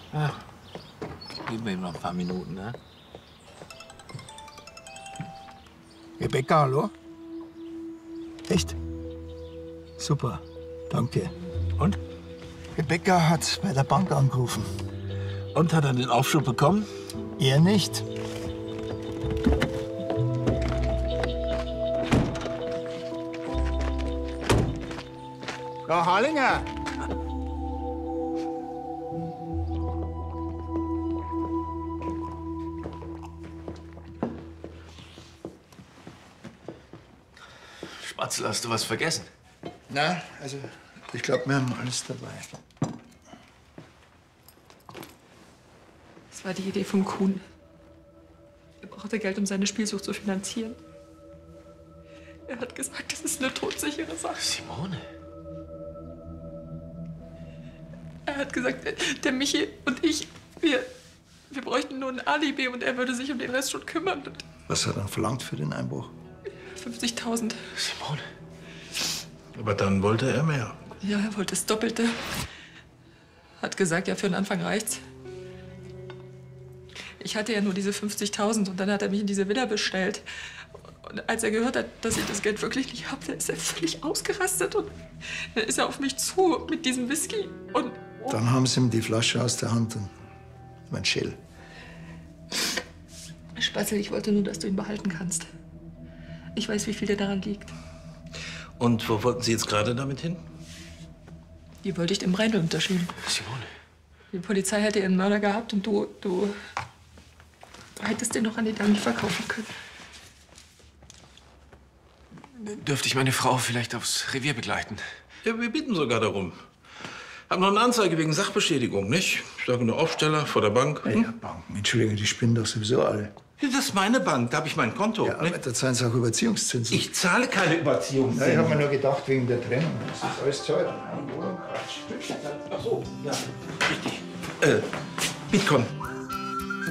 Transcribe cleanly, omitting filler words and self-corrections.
Ach, geben wir ihm noch ein paar Minuten, ne? Rebecca, hallo? Echt? Super, danke. Und? Rebecca hat bei der Bank angerufen. Und, hat er den Aufschub bekommen? Er nicht. Frau Hallinger! Spatzel, hast du was vergessen? Na, also, ich glaube, wir haben alles dabei. Das war die Idee vom Kuhn. Er brauchte Geld, um seine Spielsucht zu finanzieren. Er hat gesagt, das ist eine todsichere Sache. Simone? Er hat gesagt, der Michi und ich, wir bräuchten nur ein Alibi und er würde sich um den Rest schon kümmern. Und Was hat er verlangt für den Einbruch? 50.000. Simone? Aber dann wollte er mehr. Ja, er wollte das Doppelte. Hat gesagt, ja, für den Anfang reicht's. Ich hatte ja nur diese 50.000 und dann hat er mich in diese Villa bestellt. Und als er gehört hat, dass ich das Geld wirklich nicht habe, ist er völlig ausgerastet. Und dann ist er auf mich zu mit diesem Whisky. Und Dann haben sie ihm die Flasche aus der Hand und mein Schell. Spatzel, ich wollte nur, dass du ihn behalten kannst. Ich weiß, wie viel dir daran liegt. Und wo wollten Sie jetzt gerade damit hin? Die wollte ich dem Reindl unterschieben. Simone? Die Polizei hätte ihren Mörder gehabt und du hättest den noch an die Dame verkaufen können. Dürfte ich meine Frau vielleicht aufs Revier begleiten? Ja, wir bitten sogar darum. Hab noch eine Anzeige wegen Sachbeschädigung, nicht? Ich sage nur Aufsteller vor der Bank. Ja, Banken, Entschuldigung, die spinnen doch sowieso alle. Das ist meine Bank, da habe ich mein Konto. Ja, aber da zahlen sie auch Überziehungszinsen. Ich zahle keine Ja, Überziehungszinsen. ich habe mir nur gedacht, wegen der Trennung. Das ist alles teuer. Wohnung, Quatsch. Ach so, ja, richtig. Bitcoin.